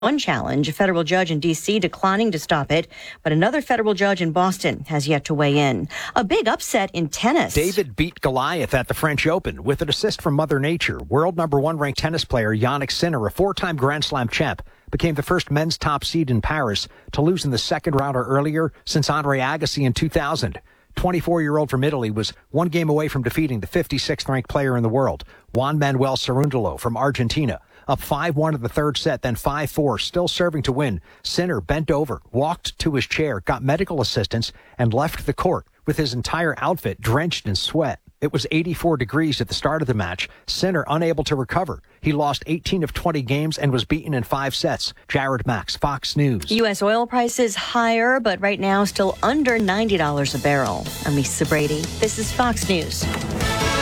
One challenge, a federal judge in D.C. declining to stop it, but another federal judge in Boston has yet to weigh in. A big upset in tennis. David beat Goliath at the French Open with an assist from Mother Nature. World number one ranked tennis player Jannik Sinner, a four-time Grand Slam champ, became the first men's top seed in Paris to lose in the second round or earlier since Andre Agassi in 2000. 24-year-old from Italy was one game away from defeating the 56th ranked player in the world, Juan Manuel Cerundolo from Argentina. Up 5-1 in the third set, then 5-4, still serving to win. Sinner bent over, walked to his chair, got medical assistance, and left the court with his entire outfit drenched in sweat. It was 84 degrees at the start of the match. Sinner unable to recover. He lost 18 of 20 games and was beaten in 5 sets. Jared Max, Fox News. U.S. oil prices higher, but right now still under $90 a barrel. I'm Lisa Brady. This is Fox News.